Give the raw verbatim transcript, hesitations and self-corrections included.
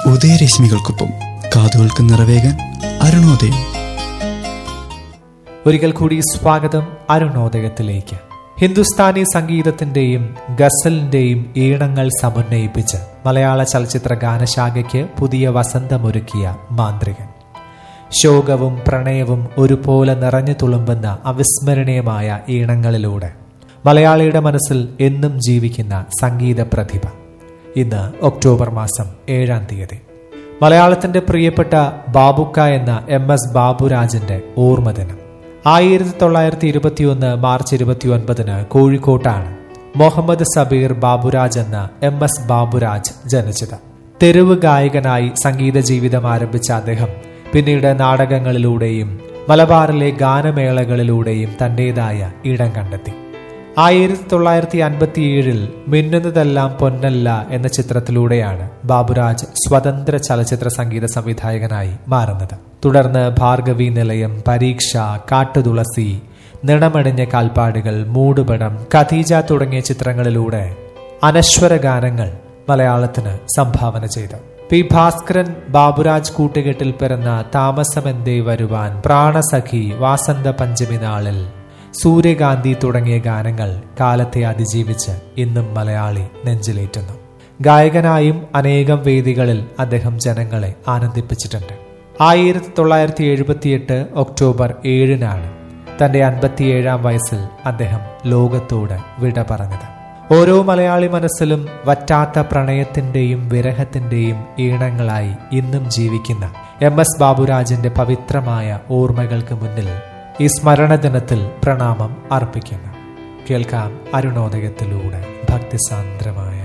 ഉദയരശ്മികൾക്കൊപ്പം കാതുകൾക്ക് നിറവേകാൻ അരുണോദയം. ഒരിക്കൽ കൂടി സ്വാഗതം അരുണോദയത്തിലേക്ക്. ഹിന്ദുസ്ഥാനി സംഗീതത്തിന്റെയും ഗസലിന്റെയും ഈണങ്ങൾ സമന്വയിപ്പിച്ച് മലയാള ചലച്ചിത്ര ഗാനശാഖയ്ക്ക് പുതിയ വസന്തമൊരുക്കിയ മാന്ത്രികൻ. ശോകവും പ്രണയവും ഒരുപോലെ നിറഞ്ഞു തുളുമ്പുന്ന അവിസ്മരണീയമായ ഈണങ്ങളിലൂടെ മലയാളിയുടെ മനസ്സിൽ എന്നും ജീവിക്കുന്ന സംഗീത പ്രതിഭ. ഇന്ന് ഒക്ടോബർ മാസം ഏഴാം തീയതി മലയാളത്തിന്റെ പ്രിയപ്പെട്ട ബാബുക്ക എന്ന എം എസ് ബാബുരാജിന്റെ ഓർമ്മദിനം. ആയിരത്തി തൊള്ളായിരത്തി ഇരുപത്തിയൊന്ന് മാർച്ച് ഇരുപത്തി ഒൻപതിന് കോഴിക്കോട്ടാണ് മുഹമ്മദ് സബീർ ബാബുരാജ് എന്ന എം എസ് ബാബുരാജ് ജനിച്ചത്. തെരുവ് ഗായകനായി സംഗീത ജീവിതം ആരംഭിച്ച അദ്ദേഹം പിന്നീട് നാടകങ്ങളിലൂടെയും മലബാറിലെ ഗാനമേളകളിലൂടെയും തന്റേതായ ഇടം കണ്ടെത്തി. ആയിരത്തി തൊള്ളായിരത്തി അൻപത്തി ഏഴിൽ മിന്നുന്നതെല്ലാം പൊന്നല്ല എന്ന ചിത്രത്തിലൂടെയാണ് ബാബുരാജ് സ്വതന്ത്ര ചലച്ചിത്ര സംഗീത സംവിധായകനായി മാറുന്നത്. തുടർന്ന് ഭാർഗവി നിലയം, പരീക്ഷ, കാട്ടുതുളസി, നിണമണിഞ്ഞ കാൽപ്പാടുകൾ, മൂടുപടം, ഖദീജ തുടങ്ങിയ ചിത്രങ്ങളിലൂടെ അനശ്വര ഗാനങ്ങൾ മലയാളത്തിന് സംഭാവന ചെയ്തു. പി ഭാസ്കരൻ ബാബുരാജ് കൂട്ടുകെട്ടിൽ പിറന്ന താമസമെന്തേ വരുവാൻ, പ്രാണസഖി, വാസന്ത പഞ്ചമി നാളിൽ, സൂര്യകാന്തി തുടങ്ങിയ ഗാനങ്ങൾ കാലത്തെ അതിജീവിച്ച് ഇന്നും മലയാളി നെഞ്ചിലേറ്റുന്നു. ഗായകനായും അനേകം വേദികളിൽ അദ്ദേഹം ജനങ്ങളെ ആനന്ദിപ്പിച്ചിട്ടുണ്ട്. ആയിരത്തി തൊള്ളായിരത്തി എഴുപത്തിയെട്ട് ഒക്ടോബർ ഏഴിനാണ് തന്റെ അൻപത്തിയേഴാം വയസ്സിൽ അദ്ദേഹം ലോകത്തോട് വിട പറഞ്ഞത്. ഓരോ മലയാളി മനസ്സിലും വറ്റാത്ത പ്രണയത്തിന്റെയും വിരഹത്തിന്റെയും ഈണങ്ങളായി ഇന്നും ജീവിക്കുന്ന എം എസ് ബാബുരാജിന്റെ പവിത്രമായ ഓർമ്മകൾക്ക് മുന്നിൽ ഈ സ്മരണ ദിനത്തിൽ പ്രണാമം അർപ്പിക്കുന്നു. കേൾക്കാം അരുണോദയത്തിലൂടെ ഭക്തിസാന്ദ്രമായ